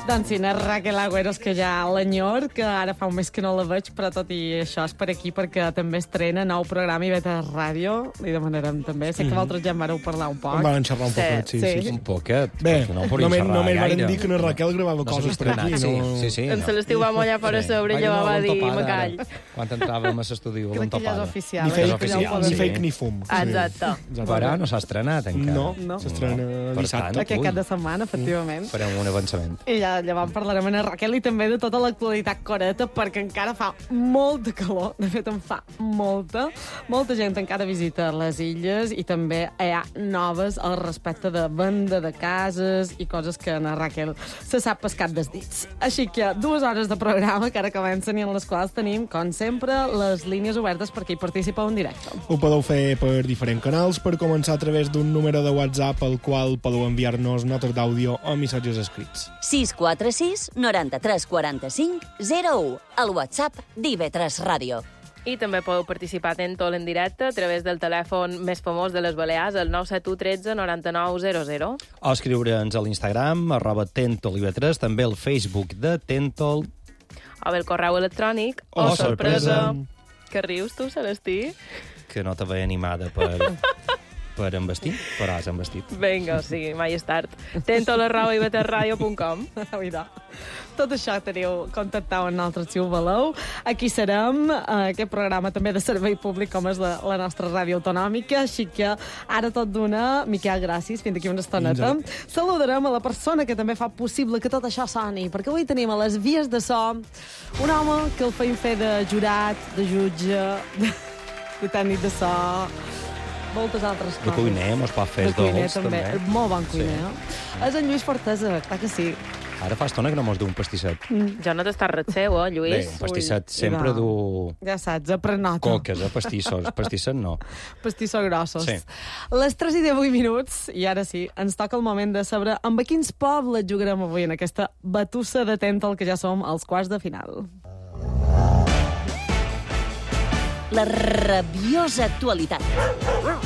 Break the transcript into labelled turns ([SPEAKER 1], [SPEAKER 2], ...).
[SPEAKER 1] Doncs sí, la Raquel Agüeros, que ja l'enyor, que ara fa un mes que no la veig, però tot i això és per aquí, perquè també estrena nou programa i a ràdio. Li demanarem també. Sé que vosaltres ja en vareu parlar un poc.
[SPEAKER 2] En van xerrar un poquet, sí.
[SPEAKER 3] Un poquet.
[SPEAKER 2] Bé,
[SPEAKER 3] només
[SPEAKER 2] van dir que la Raquel gravava coses per aquí.
[SPEAKER 3] Sí.
[SPEAKER 4] En Celestí ho va mullar per a sobre i va dir Macall.
[SPEAKER 3] Quan entràvem a l'estudi,
[SPEAKER 1] crec que ja és oficial.
[SPEAKER 2] Ni fake ni fum.
[SPEAKER 4] Exacte.
[SPEAKER 3] Però no s'ha estrenat encara.
[SPEAKER 2] No, s'estrena dissabte.
[SPEAKER 1] Aquest cap de setmana, efectivament.
[SPEAKER 3] Farem un avançament.
[SPEAKER 1] I ja llavors parlarem amb la Raquel i també de tota l'actualitat coreta, perquè encara fa molta calor. De fet, en fa molta. Molta gent encara visita les illes i també hi ha noves al respecte de venda de cases i coses que la Raquel se sap pescat dels dits. Així que 2 hores de programa que ara comencen i en les quals tenim, com sempre, les línies obertes perquè hi participeu en directe.
[SPEAKER 2] Ho podeu fer per diferents canals, per començar a través d'un número de WhatsApp al qual podeu enviar-nos notes d'àudio o missatges escrits.
[SPEAKER 5] 646 93 45 01, el WhatsApp d'IV3 Ràdio.
[SPEAKER 4] I també podeu participar atentol en directe a través del telèfon més famós de les Balears, el 971 13 99 00.
[SPEAKER 3] O escriure'ns a l'Instagram, @tentoliv3, també al Facebook de Tentol.
[SPEAKER 4] O bé el correu electrònic,
[SPEAKER 3] Oh, sorpresa.
[SPEAKER 4] Que rius tu, Celestí?
[SPEAKER 3] Que no te veia animada per envestir, però has envestit.
[SPEAKER 4] Vinga, sí, mai és tard. tentol@ivtradio.com.
[SPEAKER 1] Tot això teniu contactau amb nosaltres si ho voleu. Aquí serem, aquest programa també de servei públic com és la nostra ràdio autonòmica, així que ara tot d'una, Miquel, gràcies, fins d'aquí una estoneta. Saludarem a la persona que també fa possible que tot això soni, perquè avui tenim a les vies de so un home que el feim fer de jurat, de jutge, de tècnic de so, moltes altres coses.
[SPEAKER 3] De cuiner, mos pot fer dolç, també.
[SPEAKER 1] Molt bon cuiner. És en Lluís Fortesa, clar que sí.
[SPEAKER 3] Ara fa estona que no mos du un pastisset.
[SPEAKER 4] Jo no t'estàs ret seu, Lluís?
[SPEAKER 3] Bé, un pastisset sempre du...
[SPEAKER 1] Ja saps, aprenota.
[SPEAKER 3] Coques, pastissos. Pastisset no.
[SPEAKER 1] Pastissos grossos.
[SPEAKER 3] Sí.
[SPEAKER 1] Les 3:18 minuts, i ara sí, ens toca el moment de saber amb a quins pobles jugarem avui en aquesta batussa de Tentol, que ja som als quarts de final.
[SPEAKER 5] La rabiosa actualitat.